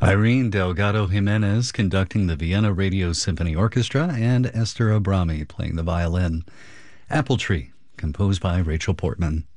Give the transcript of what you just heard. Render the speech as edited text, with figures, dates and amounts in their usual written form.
Irene Delgado Jimenez conducting the Vienna Radio Symphony Orchestra, and Esther Abrami playing the violin. Apple Tree, composed by Rachel Portman.